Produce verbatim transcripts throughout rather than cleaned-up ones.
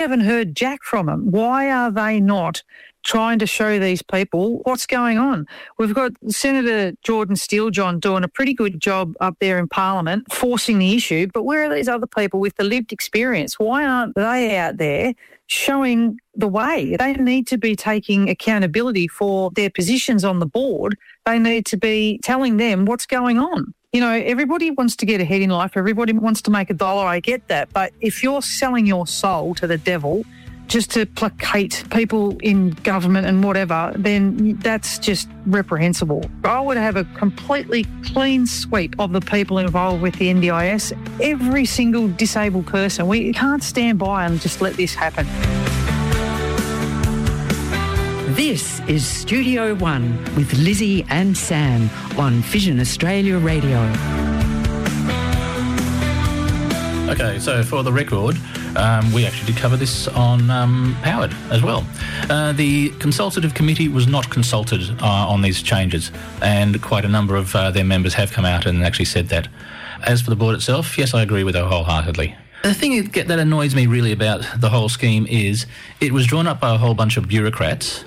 haven't heard jack from them. Why are they not trying to show these people what's going on? We've got Senator Jordan Steele-John doing a pretty good job up there in Parliament, forcing the issue, but where are these other people with the lived experience? Why aren't they out there showing the way? They need to be taking accountability for their positions on the board. They need to be telling them what's going on. You know, everybody wants to get ahead in life. Everybody wants to make a dollar. I get that. But if you're selling your soul to the devil just to placate people in government and whatever, then that's just reprehensible. I would have a completely clean sweep of the people involved with the N D I S. Every single disabled person. We can't stand by and just let this happen. This is Studio One with Lizzie and Sam on Vision Australia Radio. Okay, so for the record, um, we actually did cover this on um, Powered as well. Uh, the Consultative Committee was not consulted uh, on these changes, and quite a number of uh, their members have come out and actually said that. As for the board itself, yes, I agree with her wholeheartedly. The thing that annoys me really about the whole scheme is it was drawn up by a whole bunch of bureaucrats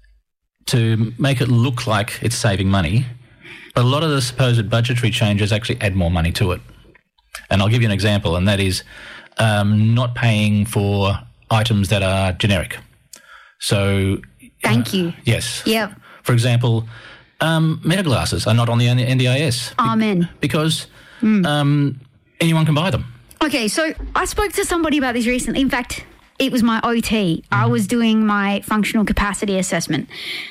to make it look like it's saving money, but a lot of the supposed budgetary changes actually add more money to it. And I'll give you an example, and that is um, not paying for items that are generic. So... Thank uh, you. Yes. Yep. For example, um, meta glasses are not on the N D I S. Amen. Because mm. um, anyone can buy them. Okay, so I spoke to somebody about this recently. In fact, it was my O T. Mm. I was doing my functional capacity assessment.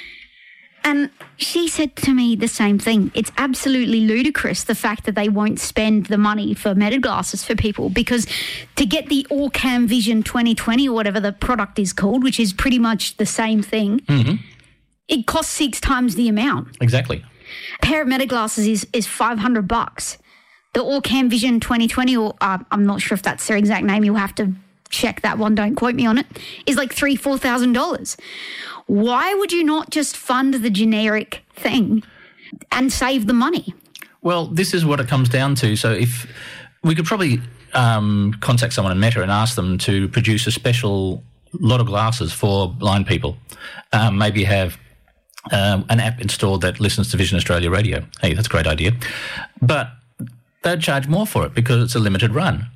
And she said to me the same thing. It's absolutely ludicrous, the fact that they won't spend the money for meta glasses for people, because to get the Allcam Vision twenty twenty or whatever the product is called, which is pretty much the same thing, mm-hmm. it costs six times the amount. Exactly. A pair of meta glasses is, is five hundred bucks. The Allcam Vision twenty twenty, or uh, I'm not sure if that's their exact name, you'll have to check that one, don't quote me on it, is like three thousand dollars, four thousand dollars. Why would you not just fund the generic thing and save the money? Well, this is what it comes down to. So if we could probably um, contact someone in Meta and ask them to produce a special lot of glasses for blind people, um, maybe have um, an app installed that listens to Vision Australia Radio. Hey, that's a great idea. But they'd charge more for it because it's a limited run.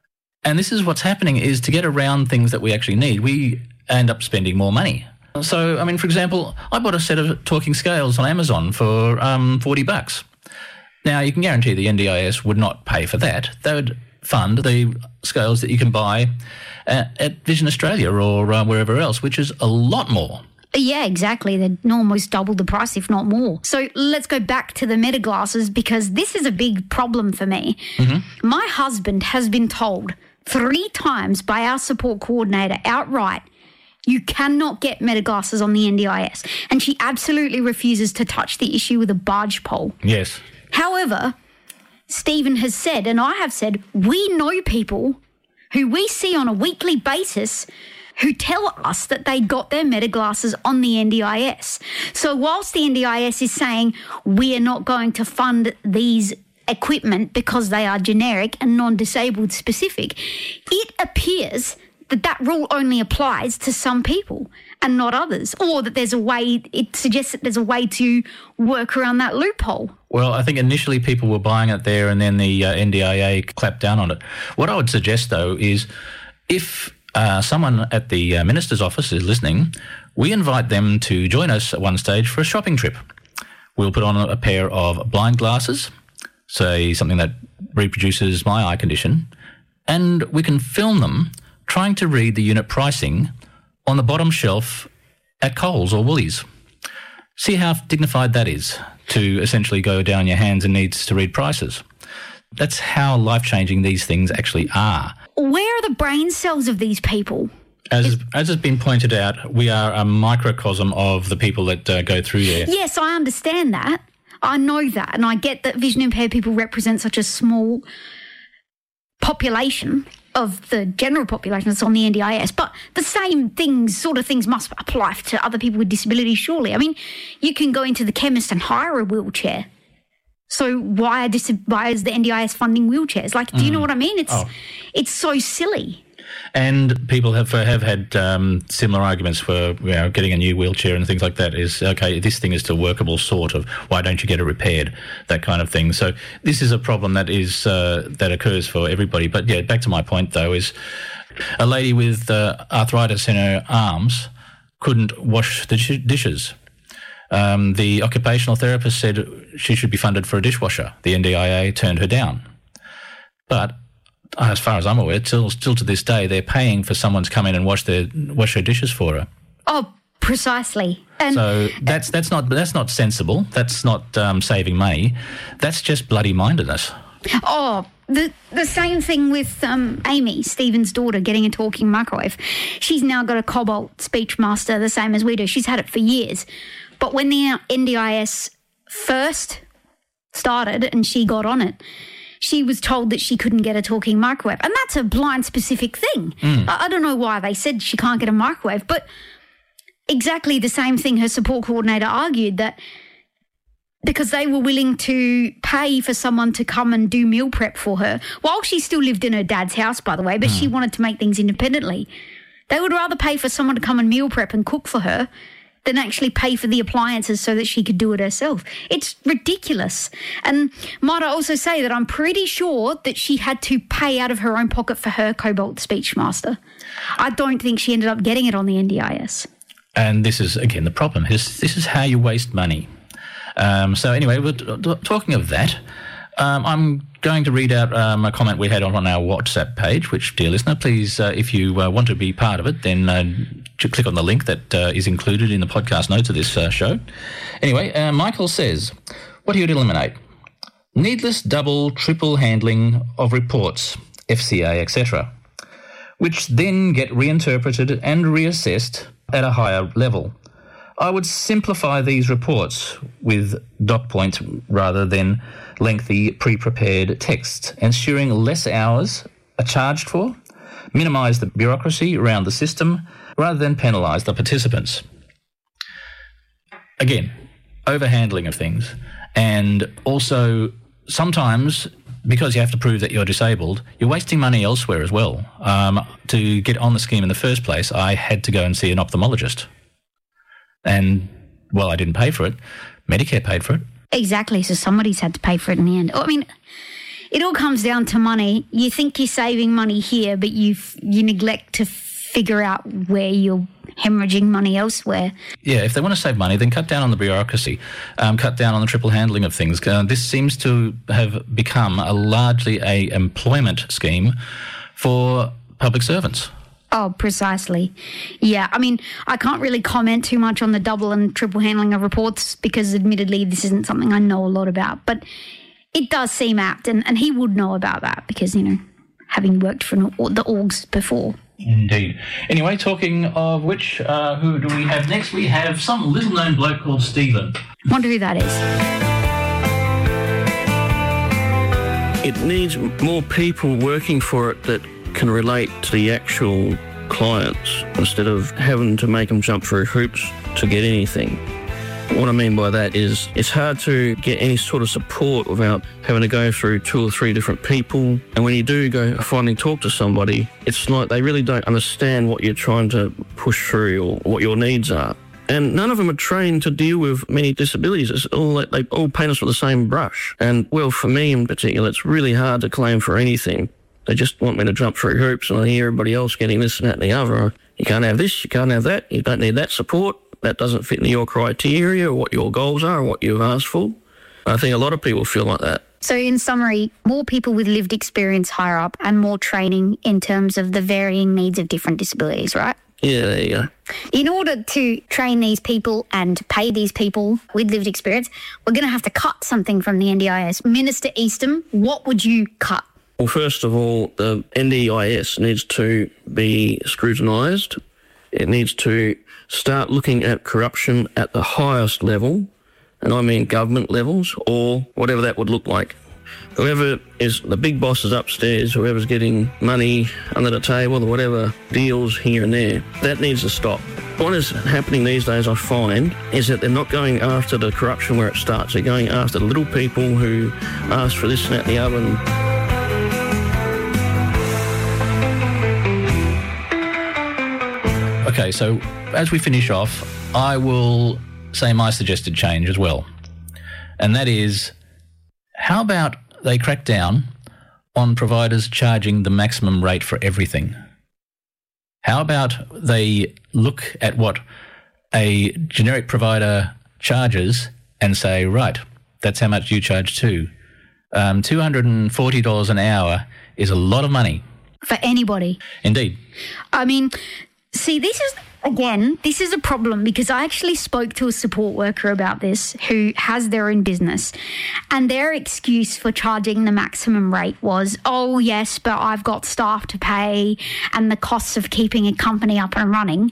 And this is what's happening, is to get around things that we actually need, we end up spending more money. So, I mean, for example, I bought a set of talking scales on Amazon for um, forty bucks. Now, you can guarantee the N D I S would not pay for that. They would fund the scales that you can buy at, at Vision Australia or uh, wherever else, which is a lot more. Yeah, exactly. They'd almost double the price, if not more. So let's go back to the meta glasses, because this is a big problem for me. Mm-hmm. My husband has been told three times by our support coordinator outright, you cannot get meta glasses on the N D I S. And she absolutely refuses to touch the issue with a barge pole. Yes. However, Stephen has said, and I have said, we know people who we see on a weekly basis who tell us that they got their meta glasses on the N D I S. So whilst the N D I S is saying we are not going to fund these equipment because they are generic and non-disabled specific, it appears that that rule only applies to some people and not others, or that there's a way, it suggests that there's a way to work around that loophole. Well, I think initially people were buying it there and then the uh, N D I A clapped down on it. What I would suggest, though, is if uh, someone at the uh, Minister's office is listening, we invite them to join us at one stage for a shopping trip. We'll put on a, a pair of blind glasses, say something that reproduces my eye condition, and we can film them trying to read the unit pricing on the bottom shelf at Coles or Woolies. See how dignified that is, to essentially go down your hands and knees to read prices. That's how life-changing these things actually are. Where are the brain cells of these people? As, as has been pointed out, we are a microcosm of the people that uh, go through there. Yes, I understand that. I know that, and I get that vision impaired people represent such a small population of the general population that's on the N D I S, but the same things, sort of things must apply to other people with disabilities, surely. I mean, you can go into the chemist and hire a wheelchair. So why, are dis- why is the N D I S funding wheelchairs? Like, do you mm. know what I mean? It's oh. it's so silly. And people have have had um, similar arguments for, you know, getting a new wheelchair and things like that. Is, okay, this thing is still workable, sort of. Why don't you get it repaired? That kind of thing. So this is a problem that is uh, that occurs for everybody. But yeah, back to my point though, is a lady with uh, arthritis in her arms couldn't wash the dish- dishes. Um, the occupational therapist said she should be funded for a dishwasher. The N D I A turned her down. But as far as I'm aware, still, still to this day, they're paying for someone to come in and wash their wash her dishes for her. Oh, precisely. And so that's that's not that's not sensible. That's not um, saving money. That's just bloody mindedness. Oh, the the same thing with um, Amy, Stephen's daughter, getting a talking microwave. She's now got a Cobalt Speechmaster, the same as we do. She's had it for years. But when the N D I S first started and she got on it, she was told that she couldn't get a talking microwave. And that's a blind specific thing. Mm. I, I don't know why they said she can't get a microwave, but exactly the same thing her support coordinator argued, that because they were willing to pay for someone to come and do meal prep for her, while she still lived in her dad's house, by the way, but mm. she wanted to make things independently. They would rather pay for someone to come and meal prep and cook for her than actually pay for the appliances so that she could do it herself. It's ridiculous. And might I also say that I'm pretty sure that she had to pay out of her own pocket for her Cobalt Speechmaster. I don't think she ended up getting it on the N D I S. And this is, again, the problem. This, this is how you waste money. Um, so anyway, we're t- talking of that. Um, I'm going to read out um, a comment we had on, on our WhatsApp page, which, dear listener, please, uh, if you uh, want to be part of it, then uh, click on the link that uh, is included in the podcast notes of this uh, show. Anyway, uh, Michael says, what do you eliminate? Needless double, triple handling of reports, F C A, et cetera, which then get reinterpreted and reassessed at a higher level. I would simplify these reports with dot points rather than lengthy pre-prepared text, ensuring less hours are charged for, minimise the bureaucracy around the system rather than penalise the participants. Again, overhandling of things, and also sometimes because you have to prove that you're disabled, you're wasting money elsewhere as well. Um, to get on the scheme in the first place, I had to go and see an ophthalmologist. And, well, I didn't pay for it. Medicare paid for it. Exactly. So somebody's had to pay for it in the end. I mean, it all comes down to money. You think you're saving money here, but you you neglect to figure out where you're hemorrhaging money elsewhere. Yeah, if they want to save money, then cut down on the bureaucracy, um, cut down on the triple handling of things. Uh, this seems to have become a largely a employment scheme for public servants. Oh, precisely. Yeah, I mean, I can't really comment too much on the double and triple handling of reports because admittedly this isn't something I know a lot about, but it does seem apt, and, and he would know about that because, you know, having worked for the orgs before. Indeed. Anyway, talking of which, uh, who do we have next? We have some little-known bloke called Stephen. Wonder who that is. It needs more people working for it that can relate to the actual clients instead of having to make them jump through hoops to get anything. What I mean by that is it's hard to get any sort of support without having to go through two or three different people. And when you do go finally talk to somebody, it's like they really don't understand what you're trying to push through or what your needs are. And none of them are trained to deal with many disabilities. It's all like they all paint us with the same brush. And, well, for me in particular, it's really hard to claim for anything. They just want me to jump through hoops and I hear everybody else getting this and that and the other. You can't have this, you can't have that, you don't need that support. That doesn't fit in your criteria or what your goals are or what you've asked for. I think a lot of people feel like that. So in summary, more people with lived experience higher up and more training in terms of the varying needs of different disabilities, right? Yeah, there you go. In order to train these people and pay these people with lived experience, we're going to have to cut something from the N D I S. Minister Eastham, what would you cut? Well, first of all, the N D I S needs to be scrutinised. It needs to start looking at corruption at the highest level, and I mean government levels, or whatever that would look like. Whoever is the big bosses upstairs, whoever's getting money under the table or whatever deals here and there, that needs to stop. What is happening these days, I find, is that they're not going after the corruption where it starts. They're going after the little people who ask for this and that and the other. And Okay, so as we finish off, I will say my suggested change as well. And that is, how about they crack down on providers charging the maximum rate for everything? How about they look at what a generic provider charges and say, right, that's how much you charge too. Um, two hundred forty dollars an hour is a lot of money. For anybody. Indeed. I mean, see, this is, again, this is a problem because I actually spoke to a support worker about this who has their own business, and their excuse for charging the maximum rate was, oh, yes, but I've got staff to pay and the costs of keeping a company up and running.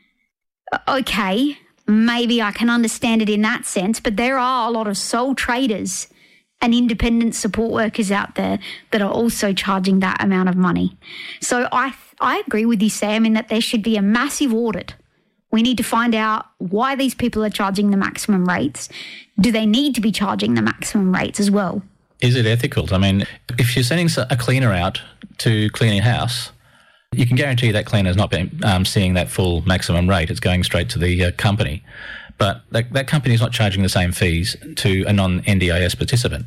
Okay, maybe I can understand it in that sense, but there are a lot of sole traders and independent support workers out there that are also charging that amount of money. So I I agree with you, Sam, in that there should be a massive audit. We need to find out why these people are charging the maximum rates. Do they need to be charging the maximum rates as well? Is it ethical? I mean, if you're sending a cleaner out to clean your house, you can guarantee that cleaner's not been, um, seeing that full maximum rate. It's going straight to the uh, company. But that, that company is not charging the same fees to a non-N D I S participant.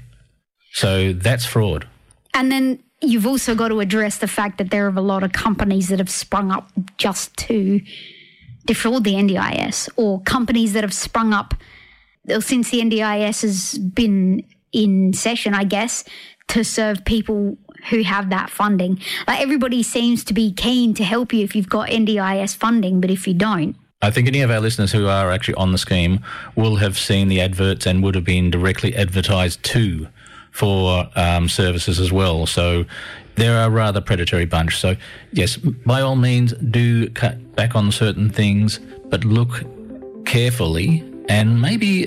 So that's fraud. And then you've also got to address the fact that there are a lot of companies that have sprung up just to defraud the N D I S, or companies that have sprung up since the N D I S has been in session, I guess, to serve people who have that funding. Like, everybody seems to be keen to help you if you've got N D I S funding, but if you don't, I think any of our listeners who are actually on the scheme will have seen the adverts and would have been directly advertised to for um, services as well. So they're a rather predatory bunch. So, yes, by all means, do cut back on certain things, but look carefully and maybe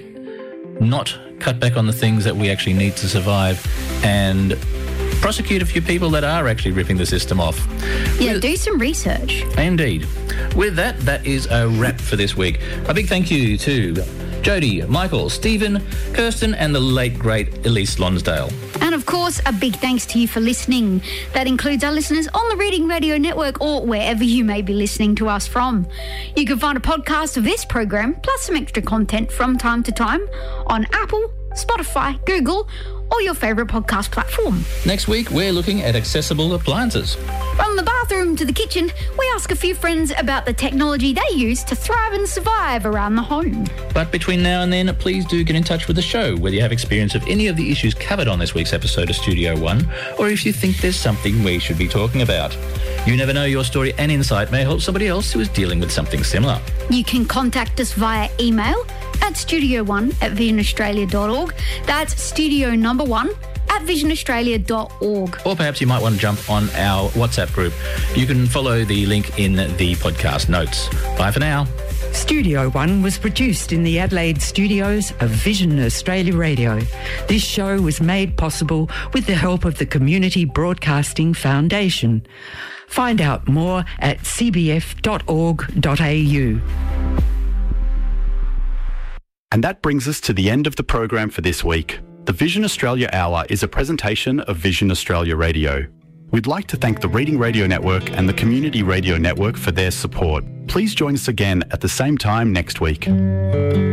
not cut back on the things that we actually need to survive, and prosecute a few people that are actually ripping the system off. Yeah, With, do some research. Indeed. With that, that is a wrap for this week. A big thank you to Jody, Michael, Stephen, Kirsten, and the late, great Elise Lonsdale. And of course, a big thanks to you for listening. That includes our listeners on the Reading Radio Network or wherever you may be listening to us from. You can find a podcast of this program, plus some extra content from time to time, on Apple, Spotify, Google, or your favourite podcast platform. Next week, we're looking at accessible appliances. From the bathroom to the kitchen, we ask a few friends about the technology they use to thrive and survive around the home. But between now and then, please do get in touch with the show, whether you have experience of any of the issues covered on this week's episode of Studio One, or if you think there's something we should be talking about. You never know, your story and insight may help somebody else who is dealing with something similar. You can contact us via email at studio one at vision australia dot org. That's studio number one at vision australia dot org. Or perhaps you might want to jump on our WhatsApp group. You can follow the link in the podcast notes. Bye for now. Studio One was produced in the Adelaide studios of Vision Australia Radio. This show was made possible with the help of the Community Broadcasting Foundation. Find out more at c b f dot org dot a u. And that brings us to the end of the program for this week. The Vision Australia Hour is a presentation of Vision Australia Radio. We'd like to thank the Reading Radio Network and the Community Radio Network for their support. Please join us again at the same time next week.